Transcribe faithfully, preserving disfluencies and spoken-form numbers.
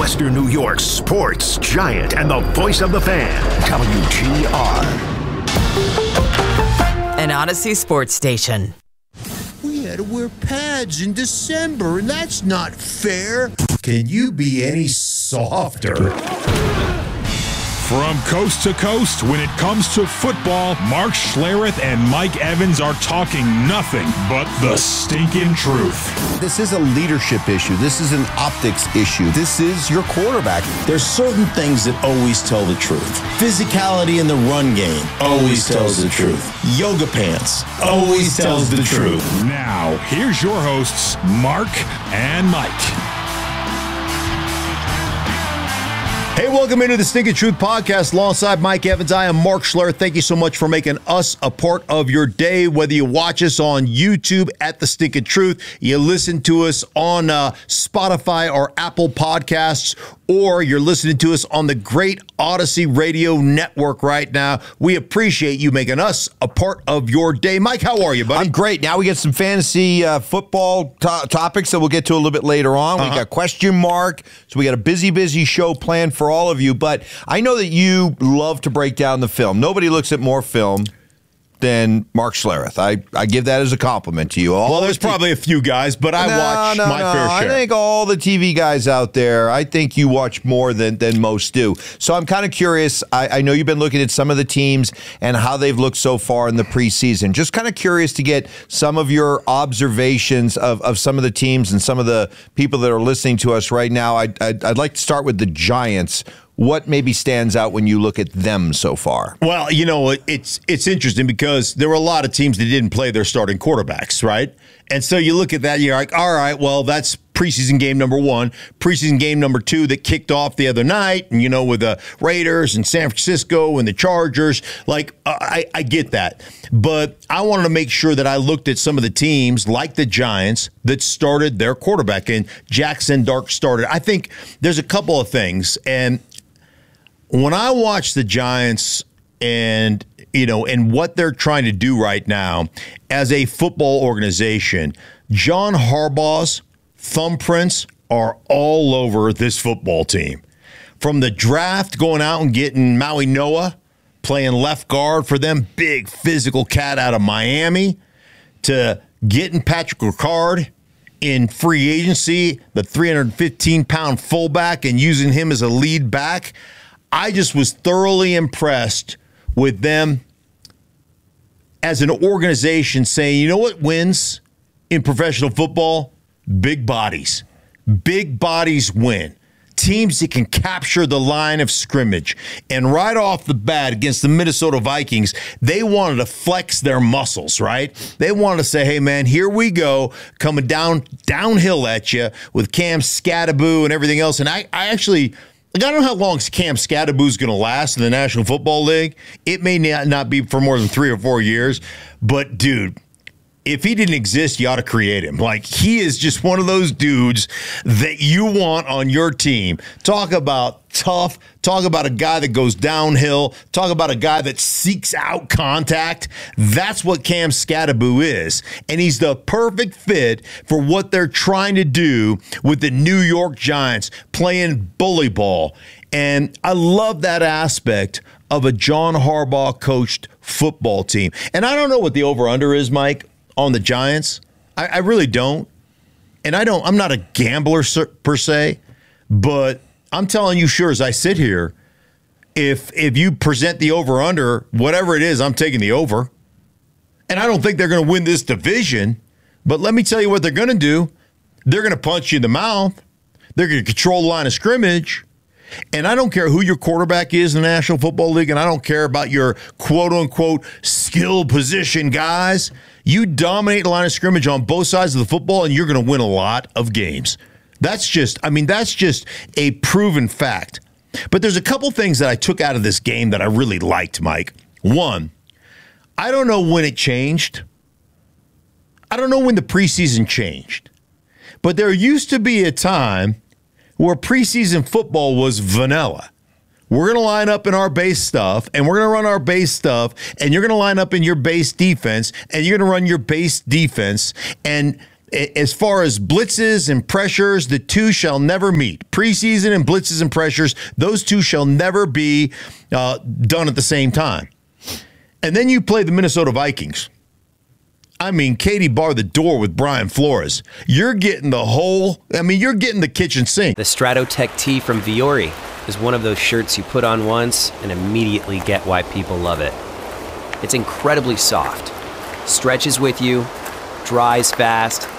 Western New York's sports giant and the voice of the fan, W G R. An Odyssey sports station. We had to wear pads in December, and that's not fair. Can you be any softer? From coast to coast, when it comes to football, Mark Schlereth and Mike Evans are talking nothing but the stinking truth. This is a leadership issue. This is an optics issue. This is your quarterback. There's certain things that always tell the truth. Physicality in the run game always tells the truth. Yoga pants always tells the truth. Now, here's your hosts, Mark and Mike. Hey, welcome into the Stinking Truth podcast alongside Mike Evans. I am Mark Schlereth. Thank you so much for making us a part of your day. Whether you watch us on YouTube at The Stinking Truth, you listen to us on uh, Spotify or Apple Podcasts, or you're listening to us on the great Odyssey Radio Network right now, we appreciate you making us a part of your day. Mike, how are you, buddy? I'm great. Now we get some fantasy uh, football to- topics that we'll get to a little bit later on. Uh-huh. We got question mark, so we got a busy, busy show planned for all of you. But I know that you love to break down the film. Nobody looks at more film than Mark Schlereth. I, I give that as a compliment to you. All well, there's the t- probably a few guys, but I no, watch no, my no. fair share. I think all the T V guys out there, I think you watch more than, than most do. So I'm kind of curious. I, I know you've been looking at some of the teams and how they've looked so far in the preseason. Just kind of curious to get some of your observations of, of some of the teams and some of the people that are listening to us right now. I'd, I'd, I'd like to start with the Giants. What maybe stands out when you look at them so far? Well, you know, it's it's interesting because there were a lot of teams that didn't play their starting quarterbacks, right? And so you look at that, you're like, all right, well, that's preseason game number one. Preseason game number two that kicked off the other night, and, you know, with the Raiders and San Francisco and the Chargers. Like, I, I get that. But I wanted to make sure that I looked at some of the teams, like the Giants, that started their quarterback. And Jackson Dart started. I think there's a couple of things. And when I watch the Giants and, you know, and what they're trying to do right now as a football organization, John Harbaugh's thumbprints are all over this football team. From the draft, going out and getting Maui Noah, playing left guard for them, big physical cat out of Miami, to getting Patrick Ricard in free agency, the three hundred fifteen pound fullback, and using him as a lead back. I just was thoroughly impressed with them as an organization saying, you know what wins in professional football? Big bodies. Big bodies win. Teams that can capture the line of scrimmage. And right off the bat against the Minnesota Vikings, they wanted to flex their muscles, right? They wanted to say, hey, man, here we go, coming down downhill at you with Cam Skattebo and everything else. And I, I actually... Like, I don't know how long Cam Skattebo's going to last in the National Football League. It may not be for more than three or four years. But, dude, if he didn't exist, you ought to create him. Like, he is just one of those dudes that you want on your team. Talk about tough. Talk about a guy that goes downhill. Talk about a guy that seeks out contact. That's what Cam Skattebo is. And he's the perfect fit for what they're trying to do with the New York Giants, playing bully ball. And I love that aspect of a John Harbaugh coached football team. And I don't know what the over-under is, Mike, on the Giants. I, I really don't. And I don't, I'm not a gambler per se, but I'm telling you, sure as I sit here, if if you present the over-under, whatever it is, I'm taking the over. And I don't think they're going to win this division, but let me tell you what they're going to do. They're going to punch you in the mouth. They're going to control the line of scrimmage. And I don't care who your quarterback is in the National Football League, and I don't care about your quote-unquote skill position guys. You dominate the line of scrimmage on both sides of the football, and you're going to win a lot of games. That's just, I mean, that's just a proven fact. But there's a couple things that I took out of this game that I really liked, Mike. One, I don't know when it changed. I don't know when the preseason changed. But there used to be a time where preseason football was vanilla. We're going to line up in our base stuff, and we're going to run our base stuff, and you're going to line up in your base defense, and you're going to run your base defense, and As far as blitzes and pressures, the two shall never meet. Preseason and blitzes and pressures, those two shall never be uh, done at the same time. And then you play the Minnesota Vikings. I mean, Katie bar the door with Brian Flores. You're getting the whole, I mean, you're getting the kitchen sink. The Stratotech tee from Viore is one of those shirts you put on once and immediately get why people love it. It's incredibly soft, stretches with you, dries fast,